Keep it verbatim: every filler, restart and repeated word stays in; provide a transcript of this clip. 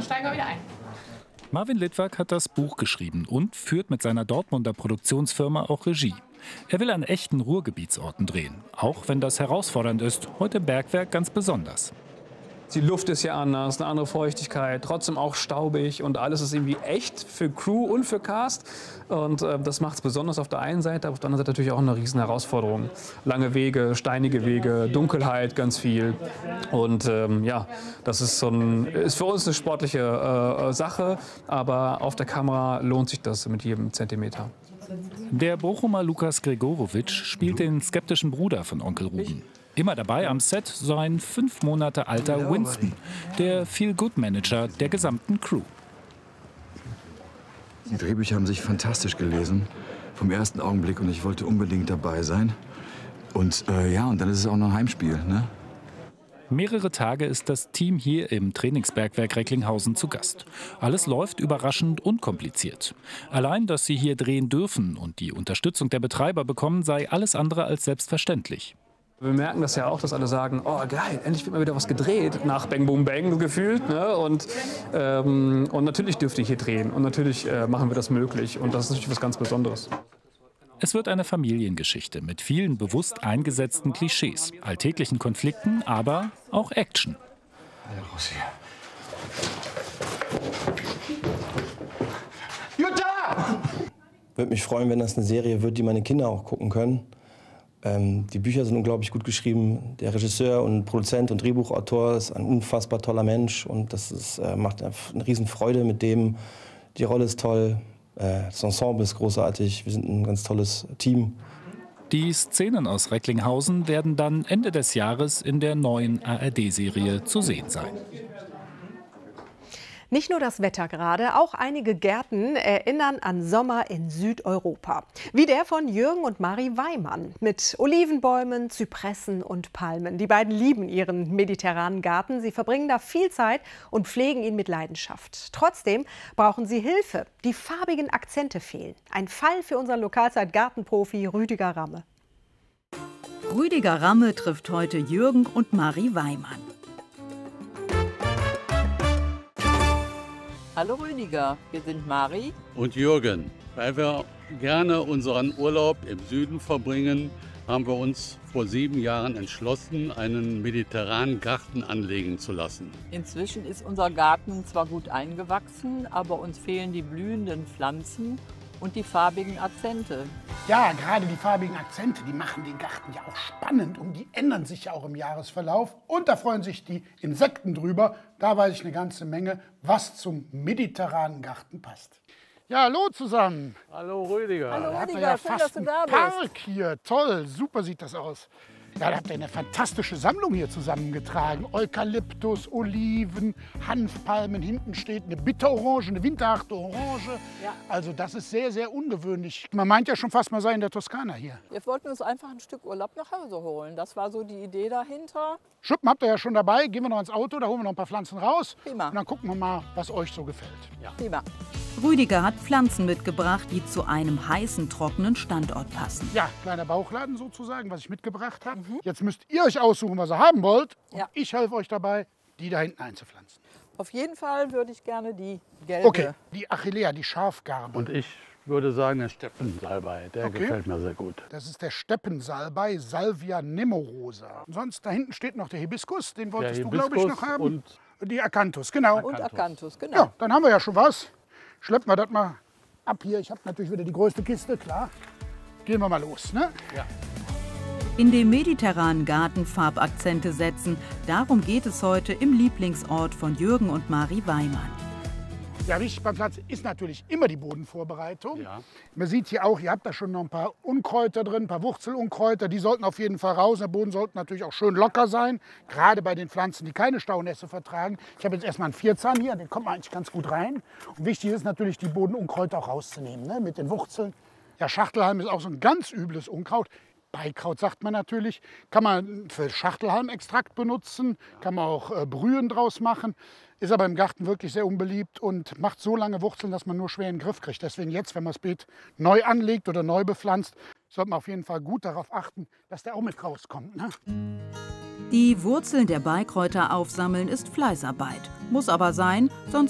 steigen wir wieder ein. Marvin Littwak hat das Buch geschrieben und führt mit seiner Dortmunder Produktionsfirma auch Regie. Er will an echten Ruhrgebietsorten drehen, auch wenn das herausfordernd ist, heute im Bergwerk ganz besonders. Die Luft ist ja anders, eine andere Feuchtigkeit, trotzdem auch staubig und alles ist irgendwie echt für Crew und für Cast. Und äh, das macht es besonders auf der einen Seite, aber auf der anderen Seite natürlich auch eine riesen Herausforderung. Lange Wege, steinige Wege, Dunkelheit ganz viel. Und ähm, ja, das ist, so ein, ist für uns eine sportliche äh, Sache, aber auf der Kamera lohnt sich das mit jedem Zentimeter. Der Bochumer Lukas Gregorowitsch spielt den skeptischen Bruder von Onkel Ruben. Immer dabei am Set sein fünf Monate alter Winston, der Feel-Good-Manager der gesamten Crew. Die Drehbücher haben sich fantastisch gelesen, vom ersten Augenblick, und ich wollte unbedingt dabei sein. Und äh, ja, und dann ist es auch noch ein Heimspiel, ne? Mehrere Tage ist das Team hier im Trainingsbergwerk Recklinghausen zu Gast. Alles läuft überraschend unkompliziert. Allein, dass sie hier drehen dürfen und die Unterstützung der Betreiber bekommen, sei alles andere als selbstverständlich. Wir merken das ja auch, dass alle sagen, oh geil, endlich wird mal wieder was gedreht, nach Bang Boom Bang gefühlt. Ne? Und, ähm, und natürlich dürft ihr hier drehen und natürlich äh, machen wir das möglich und das ist natürlich was ganz Besonderes. Es wird eine Familiengeschichte mit vielen bewusst eingesetzten Klischees, alltäglichen Konflikten, aber auch Action. Jutta! Würde mich freuen, wenn das eine Serie wird, die meine Kinder auch gucken können. Ähm, die Bücher sind unglaublich gut geschrieben. Der Regisseur und Produzent und Drehbuchautor ist ein unfassbar toller Mensch und das ist, äh, macht eine Riesenfreude mit dem. Die Rolle ist toll, äh, das Ensemble ist großartig, wir sind ein ganz tolles Team. Die Szenen aus Recklinghausen werden dann Ende des Jahres in der neuen A R D-Serie zu sehen sein. Nicht nur das Wetter gerade, auch einige Gärten erinnern an Sommer in Südeuropa. Wie der von Jürgen und Mari Weimann mit Olivenbäumen, Zypressen und Palmen. Die beiden lieben ihren mediterranen Garten. Sie verbringen da viel Zeit und pflegen ihn mit Leidenschaft. Trotzdem brauchen sie Hilfe. Die farbigen Akzente fehlen. Ein Fall für unseren Lokalzeit-Gartenprofi Rüdiger Ramme. Rüdiger Ramme trifft heute Jürgen und Mari Weimann. Hallo Rüdiger, wir sind Mari und Jürgen. Weil wir gerne unseren Urlaub im Süden verbringen, haben wir uns vor sieben Jahren entschlossen, einen mediterranen Garten anlegen zu lassen. Inzwischen ist unser Garten zwar gut eingewachsen, aber uns fehlen die blühenden Pflanzen und die farbigen Akzente. Ja, gerade die farbigen Akzente, die machen den Garten ja auch spannend und die ändern sich ja auch im Jahresverlauf. Und da freuen sich die Insekten drüber. Da weiß ich eine ganze Menge, was zum mediterranen Garten passt. Ja, hallo zusammen. Hallo Rüdiger. Hallo Da habt ihr Rüdiger, ja schön, fast dass du einen da bist. Park hier, toll, super sieht das aus. Ja, da habt ihr eine fantastische Sammlung hier zusammengetragen. Eukalyptus, Oliven, Hanfpalmen, hinten steht eine Bitterorange, eine winterharte Orange. Ja. Also das ist sehr, sehr ungewöhnlich. Man meint ja schon fast mal sei in der Toskana hier. Wir wollten uns einfach ein Stück Urlaub nach Hause holen. Das war so die Idee dahinter. Schuppen habt ihr ja schon dabei. Gehen wir noch ins Auto, da holen wir noch ein paar Pflanzen raus. Prima. Und dann gucken wir mal, was euch so gefällt. Ja. Prima. Rüdiger hat Pflanzen mitgebracht, die zu einem heißen, trockenen Standort passen. Ja, kleiner Bauchladen sozusagen, was ich mitgebracht habe. Mhm. Jetzt müsst ihr euch aussuchen, was ihr haben wollt. Und ja. ich helfe euch dabei, die da hinten einzupflanzen. Auf jeden Fall würde ich gerne die gelbe. Okay, die Achillea, die Schafgarbe. Und ich würde sagen, der Steppensalbei, der okay. gefällt mir sehr gut. Das ist der Steppensalbei, Salvia nemorosa. Und sonst, da hinten steht noch der Hibiskus, den wolltest du, glaube ich, noch haben. Und die Acanthus, genau. Und Acanthus, genau. Ja, dann haben wir ja schon was. Schleppen wir das mal ab hier. Ich habe natürlich wieder die größte Kiste, klar. Gehen wir mal los, ne? Ja. In dem mediterranen Garten Farbakzente setzen, darum geht es heute im Lieblingsort von Jürgen und Mari Weimann. Ja, wichtig beim Pflanzen ist natürlich immer die Bodenvorbereitung. Ja. Man sieht hier auch, ihr habt da schon noch ein paar Unkräuter drin, ein paar Wurzelunkräuter. Die sollten auf jeden Fall raus. Der Boden sollte natürlich auch schön locker sein, gerade bei den Pflanzen, die keine Staunässe vertragen. Ich habe jetzt erstmal einen Vierzahn hier, den kommt man eigentlich ganz gut rein. Und wichtig ist natürlich, die Bodenunkräuter auch rauszunehmen, ne, mit den Wurzeln. Ja, Schachtelhalm ist auch so ein ganz übles Unkraut. Beikraut sagt man natürlich, kann man für Schachtelhalmextrakt benutzen, kann man auch äh, Brühen draus machen, ist aber im Garten wirklich sehr unbeliebt und macht so lange Wurzeln, dass man nur schwer in den Griff kriegt. Deswegen jetzt, wenn man das Beet neu anlegt oder neu bepflanzt, sollte man auf jeden Fall gut darauf achten, dass der auch mit rauskommt. Ne? Die Wurzeln der Beikräuter aufsammeln ist Fleißarbeit, muss aber sein, sonst